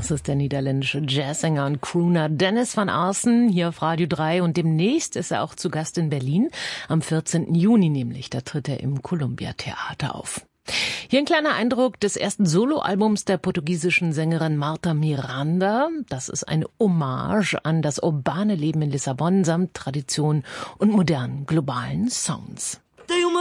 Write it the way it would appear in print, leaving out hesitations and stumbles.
Das ist der niederländische Jazzsänger und Crooner Dennis van Aarsens hier auf Radio 3 und demnächst ist er auch zu Gast in Berlin. Am 14. Juni nämlich, da tritt er im Columbia Theater auf. Hier ein kleiner Eindruck des ersten Soloalbums der portugiesischen Sängerin Marta Miranda. Das ist eine Hommage an das urbane Leben in Lissabon samt Tradition und modernen globalen Sounds.